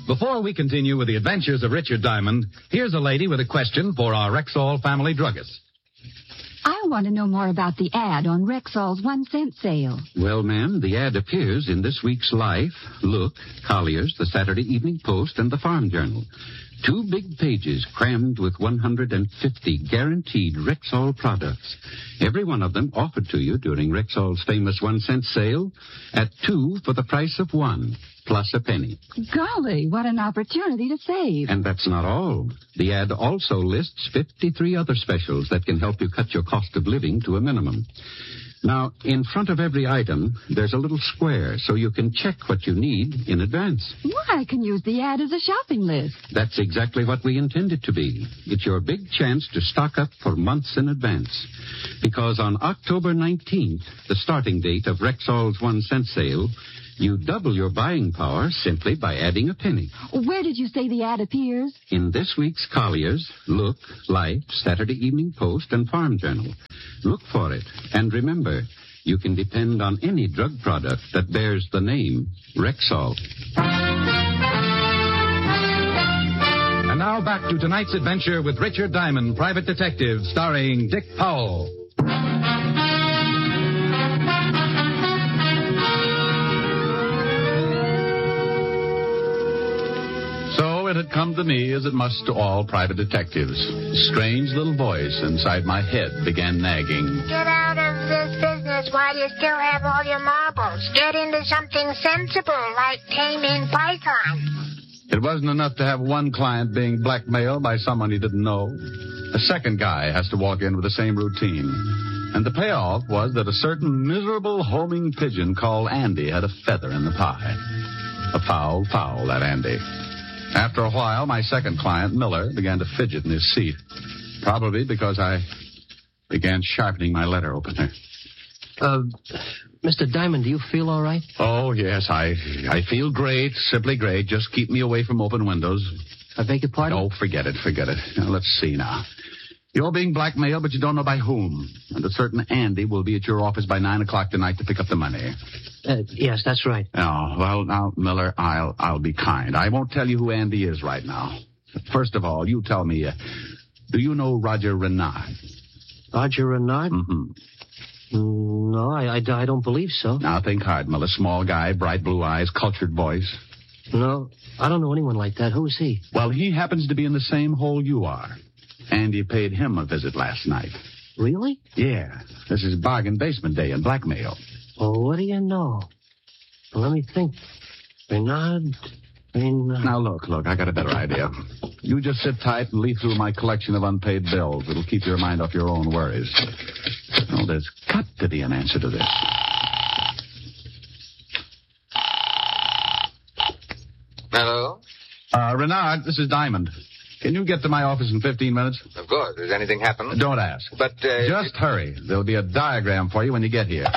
Before we continue with the adventures of Richard Diamond, here's a lady with a question for our Rexall family druggist. I want to know more about the ad on Rexall's 1-cent sale. Well, ma'am, the ad appears in this week's Life, Look, Collier's, the Saturday Evening Post, and the Farm Journal. 2 big pages crammed with 150 guaranteed Rexall products. Every one of them offered to you during Rexall's famous 1-cent sale at 2 for the price of 1, plus a penny. Golly, what an opportunity to save. And that's not all. The ad also lists 53 other specials that can help you cut your cost of living to a minimum. Now, in front of every item, there's a little square so you can check what you need in advance. Well, I can use the ad as a shopping list. That's exactly what we intend it to be. It's your big chance to stock up for months in advance. Because on October 19th, the starting date of Rexall's 1-cent sale, you double your buying power simply by adding a penny. Where did you say the ad appears? In this week's Collier's, Look, Life, Saturday Evening Post, and Farm Journal. Look for it. And remember, you can depend on any drug product that bears the name Rexall. And now back to tonight's adventure with Richard Diamond, Private Detective, starring Dick Powell. So it had come to me as it must to all private detectives. Strange little voice inside my head began nagging. Get out of this business while you still have all your marbles. Get into something sensible like taming pythons. It wasn't enough to have one client being blackmailed by someone he didn't know. A second guy has to walk in with the same routine. And the payoff was that a certain miserable homing pigeon called Andy had a feather in the pie. A foul, that Andy. After a while, my second client, Miller, began to fidget in his seat. Probably because I began sharpening my letter opener. Mr. Diamond, do you feel all right? Oh, yes, I feel great, simply great. Just keep me away from open windows. I beg your pardon? Oh, forget it. Now, let's see now. You're being blackmailed, but you don't know by whom. And a certain Andy will be at your office by 9 o'clock tonight to pick up the money. Yes, that's right. Oh, well, now, Miller, I'll be kind. I won't tell you who Andy is right now. First of all, you tell me, do you know Roger Renard? Roger Renard? Mm-hmm. No, I don't believe so. Now, think hard, Miller. Small guy, bright blue eyes, cultured voice. No, I don't know anyone like that. Who is he? Well, he happens to be in the same hole you are. Andy paid him a visit last night. Really? Yeah. This is bargain basement day in blackmail. Oh, what do you know? Well, let me think. Renard. Now, look, I got a better idea. You just sit tight and leaf through my collection of unpaid bills. It'll keep your mind off your own worries. Oh, there's got to be an answer to this. Hello? Renard, this is Diamond. Can you get to my office in 15 minutes? Of course. Has anything happened? Don't ask. But, Just hurry. There'll be a diagram for you when you get here.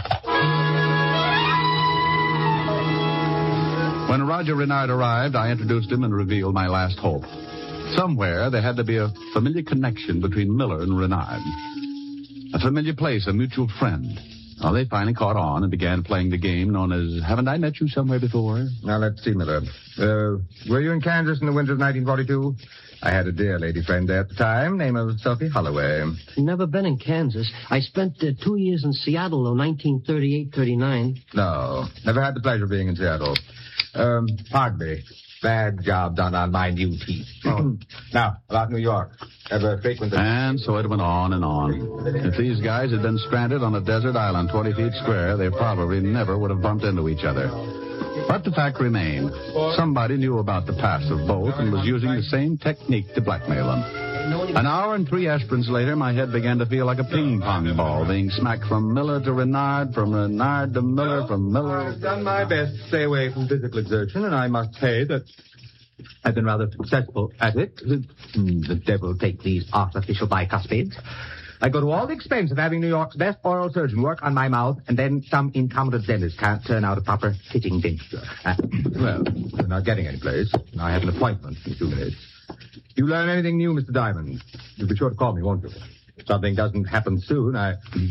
When Roger Renard arrived, I introduced him and revealed my last hope. Somewhere there had to be a familiar connection between Miller and Renard. A familiar place, a mutual friend. Well, they finally caught on and began playing the game known as Haven't I Met You Somewhere Before? Now, let's see, Miller. Were you in Kansas in the winter of 1942? I had a dear lady friend there at the time, name of Sophie Holloway. Never been in Kansas. I spent 2 years in Seattle, though, 1938-39. No, never had the pleasure of being in Seattle. Pardon me. Bad job done on my new teeth. Oh. Now, about New York. Ever frequented... And so it went on and on. If these guys had been stranded on a desert island 20 feet square, they probably never would have bumped into each other. But the fact remained, somebody knew about the past of both and was using the same technique to blackmail them. An hour and 3 aspirins later, my head began to feel like a ping-pong ball, being smacked from Miller to Renard, from Renard to Miller, from Miller... I've done my best to stay away from physical exertion, and I must say that I've been rather successful at it. The devil take these artificial bicuspids. I go to all the expense of having New York's best oral surgeon work on my mouth, and then some incompetent dentist can't turn out a proper fitting denture. Well, we're not getting any place. I have an appointment in 2 minutes. You learn anything new, Mr. Diamond, you'll be sure to call me, won't you? If something doesn't happen soon,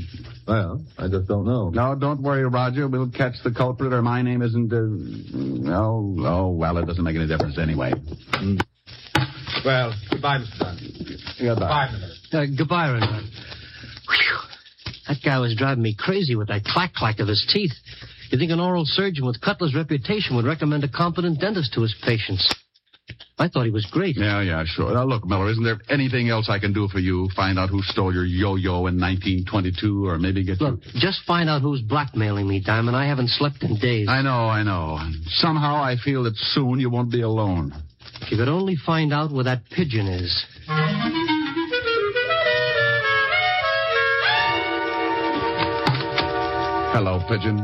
Well, I just don't know. No, don't worry, Roger. We'll catch the culprit, or my name isn't... well, it doesn't make any difference anyway. Well, goodbye, Mr. Dunn. Goodbye. Goodbye, Renard. That guy was driving me crazy with that clack-clack of his teeth. You think an oral surgeon with Cutler's reputation would recommend a competent dentist to his patients? I thought he was great. Yeah, sure. Now, look, Miller, isn't there anything else I can do for you? Find out who stole your yo-yo in 1922, or maybe get Look, just find out who's blackmailing me, Diamond. I haven't slept in days. I know. Somehow I feel that soon you won't be alone. If you could only find out where that pigeon is. Hello, Pigeon.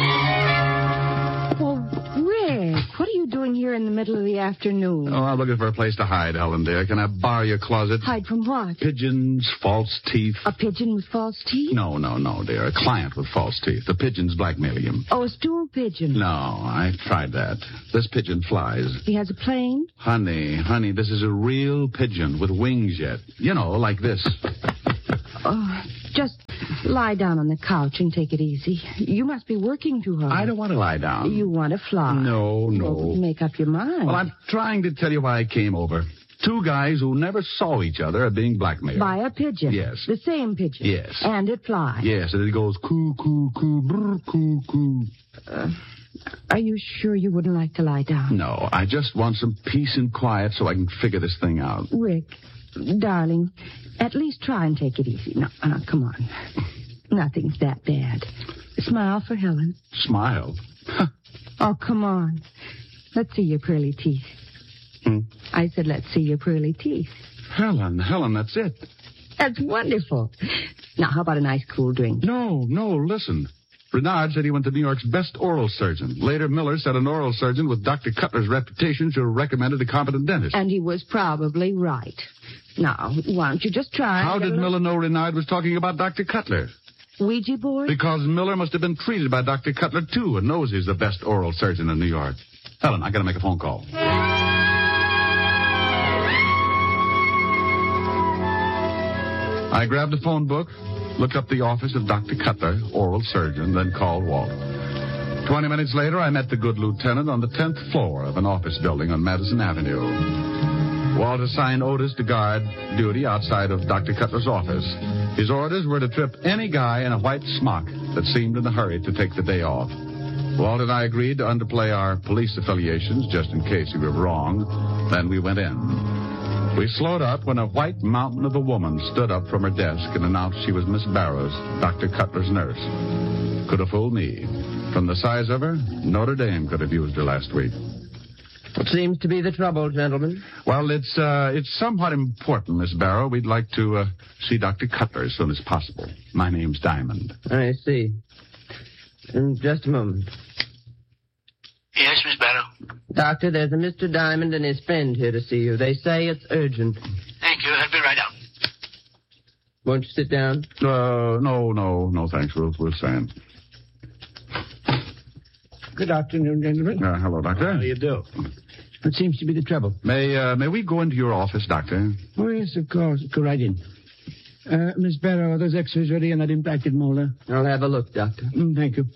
Well, Rick, what are you doing here in the middle of the afternoon? Oh, I'm looking for a place to hide, Helen, dear. Can I borrow your closet? Hide from what? Pigeons, false teeth. A pigeon with false teeth? No, dear. A client with false teeth. The pigeon's blackmailing him. Oh, a stool pigeon. No, I tried that. This pigeon flies. He has a plane? Honey, this is a real pigeon with wings yet. You know, like this. Oh, just lie down on the couch and take it easy. You must be working too hard. I don't want to lie down. You want to fly. No. Well, make up your mind. Well, I'm trying to tell you why I came over. Two guys who never saw each other are being blackmailed. By a pigeon? Yes. The same pigeon? Yes. And it flies? Yes, and it goes coo, coo, coo, brr, coo, coo. Are you sure you wouldn't like to lie down? No, I just want some peace and quiet so I can figure this thing out. Rick, darling, at least try and take it easy. Now, come on. Nothing's that bad. Smile for Helen. Smile? Oh, come on. Let's see your pearly teeth. I said, let's see your pearly teeth. Helen, that's it. That's wonderful. Now, how about a nice cool drink? No, listen. Renard said he went to New York's best oral surgeon. Later, Miller said an oral surgeon with Dr. Cutler's reputation should have recommended a competent dentist. And he was probably right. Now, why don't you just try? How did Miller know Renard was talking about Dr. Cutler? Ouija board? Because Miller must have been treated by Dr. Cutler, too, and knows he's the best oral surgeon in New York. Helen, I got to make a phone call. I grabbed the phone book, looked up the office of Dr. Cutler, oral surgeon, then called Walt. 20 minutes later, I met the good lieutenant on the 10th floor of an office building on Madison Avenue. Walt assigned Otis to guard duty outside of Dr. Cutler's office. His orders were to trip any guy in a white smock that seemed in a hurry to take the day off. Walt and I agreed to underplay our police affiliations just in case he were wrong. Then we went in. We slowed up when a white mountain of a woman stood up from her desk and announced she was Miss Barrows, Dr. Cutler's nurse. Could have fooled me. From the size of her, Notre Dame could have used her last week. What seems to be the trouble, gentlemen? Well, it's somewhat important, Miss Barrow. We'd like to see Dr. Cutler as soon as possible. My name's Diamond. I see. Just a moment. Yes, Miss Barrow. Doctor, there's a Mr. Diamond and his friend here to see you. They say it's urgent. Thank you. I'll be right out. Won't you sit down? No, thanks. We'll stand. Good afternoon, gentlemen. Hello, Doctor. How do you do? What seems to be the trouble? May we go into your office, Doctor? Oh, yes, of course. Go right in. Miss Barrow, are those X-rays ready on that impacted molar? I'll have a look, Doctor. Thank you.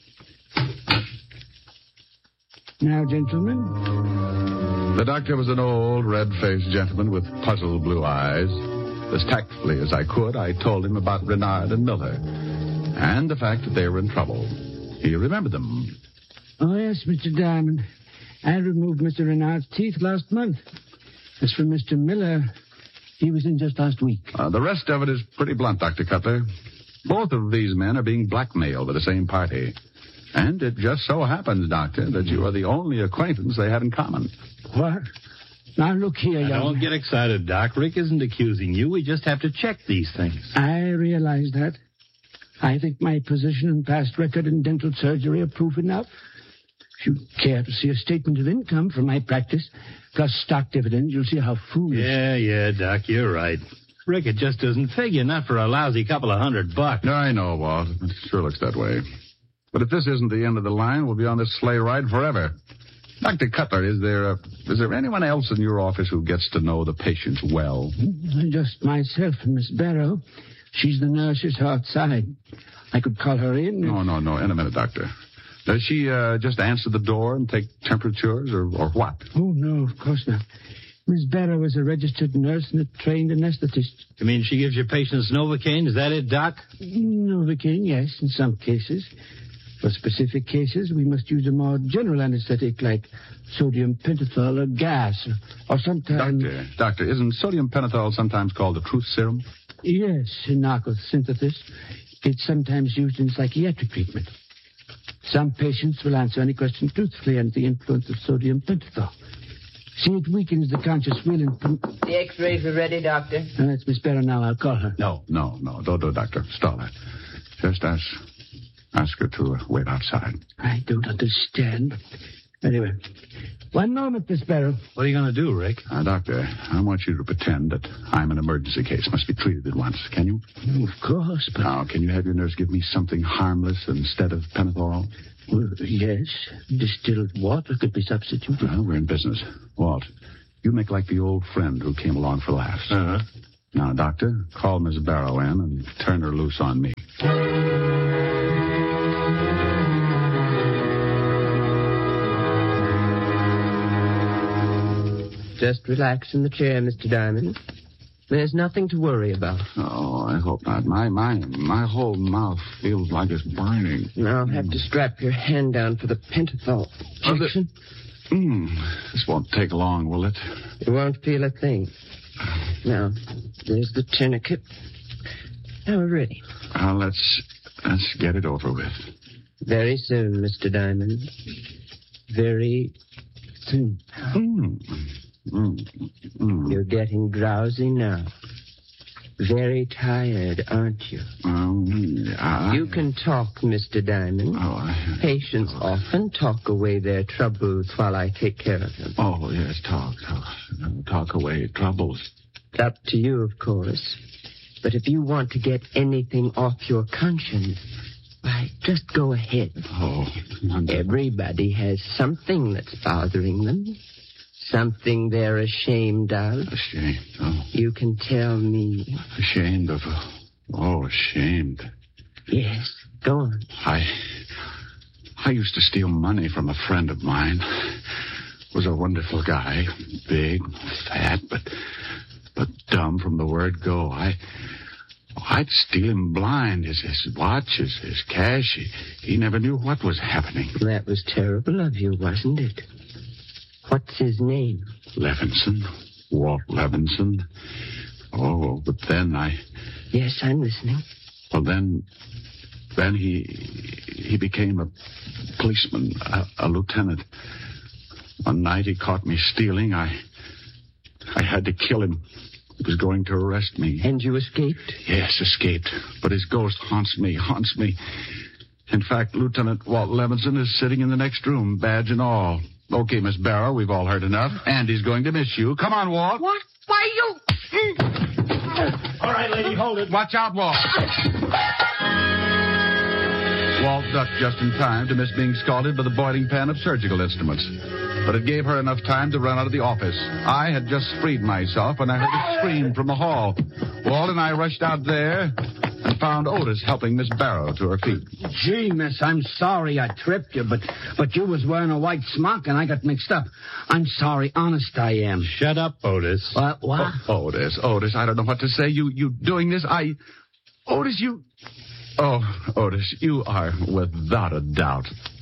Now, gentlemen. The doctor was an old, red-faced gentleman with puzzled blue eyes. As tactfully as I could, I told him about Renard and Miller and the fact that they were in trouble. He remembered them. Oh, yes, Mr. Diamond. I removed Mr. Renard's teeth last month. As for Mr. Miller, he was in just last week. The rest of it is pretty blunt, Dr. Cutler. Both of these men are being blackmailed by the same party. And it just so happens, Doctor, that you are the only acquaintance they had in common. What? Now, look here, young... Don't get excited, Doc. Rick isn't accusing you. We just have to check these things. I realize that. I think my position and past record in dental surgery are proof enough. If you care to see a statement of income from my practice, plus stock dividends, you'll see how foolish... Yeah, Doc, you're right. Rick, it just doesn't figure, not for a lousy couple of $100. I know, Walt. It sure looks that way. But if this isn't the end of the line, we'll be on this sleigh ride forever. Dr. Cutler, is there anyone else in your office who gets to know the patients well? Just myself and Miss Barrow. She's the nurse who's outside. I could call her in. No. In a minute, Doctor. Does she just answer the door and take temperatures or what? Oh, no, of course not. Miss Barrow is a registered nurse and a trained anesthetist. You mean she gives your patients Novocaine? Is that it, Doc? Novocaine, yes, in some cases. For specific cases, we must use a more general anesthetic like sodium pentothal or gas, or sometimes... Doctor, isn't sodium pentothal sometimes called the truth serum? Yes, in narcosynthesis. It's sometimes used in psychiatric treatment. Some patients will answer any question truthfully under the influence of sodium pentothal. See, it weakens the conscious will and... The x-rays are ready, Doctor. Now, that's Miss Barrow now. I'll call her. No. Don't do it, Doctor. Stall that. Just ask her to wait outside. I don't understand. Anyway, one moment, Miss Barrow. What are you going to do, Rick? Doctor, I want you to pretend that I'm an emergency case. Must be treated at once. Can you? Of course, but... Now, can you have your nurse give me something harmless instead of pentothal? Well, yes. Distilled water could be substituted. Well, we're in business. Walt, you make like the old friend who came along for laughs. Uh-huh. Now, Doctor, call Miss Barrow in and turn her loose on me. Just relax in the chair, Mr. Diamond. There's nothing to worry about. Oh, I hope not. My whole mouth feels like it's burning. I'll have to strap your hand down for the pentothal injection. This won't take long, will it? You won't feel a thing. Now, there's the tourniquet. Now we're ready. Let's get it over with. Very soon, Mr. Diamond. Very soon. You're getting drowsy now. Very tired, aren't you? You can talk, Mr. Diamond. Patients often talk away their troubles while I take care of them. Oh, yes, talk away troubles. It's up to you, of course. But if you want to get anything off your conscience, why, just go ahead. Everybody has something that's bothering them. Something they're ashamed of. Ashamed? Oh. You can tell me. Ashamed of... ashamed. Yes, go on. I used to steal money from a friend of mine. Was a wonderful guy. Big, fat, but dumb from the word go. I'd steal him blind. His watch, his cash. He never knew what was happening. That was terrible of you, wasn't it? What's his name? Levinson. Walt Levinson. Oh, but then Yes, I'm listening. Well, then he became a policeman, a lieutenant. One night he caught me stealing. I had to kill him. He was going to arrest me. And you escaped? Yes, escaped. But his ghost haunts me. In fact, Lieutenant Walt Levinson is sitting in the next room, badge and all. Okay, Miss Barrow, we've all heard enough. Andy's going to miss you. Come on, Walt. What? Why, you... All right, lady, hold it. Watch out, Walt. Walt ducked just in time to miss being scalded by the boiling pan of surgical instruments. But it gave her enough time to run out of the office. I had just freed myself when I heard a scream from the hall. Walt and I rushed out there and found Otis helping Miss Barrow to her feet. Gee, miss, I'm sorry I tripped you, but you was wearing a white smock and I got mixed up. I'm sorry, honest I am. Shut up, Otis. What? Oh, Otis, I don't know what to say. You doing this? Otis, you... Oh, Otis, you are without a doubt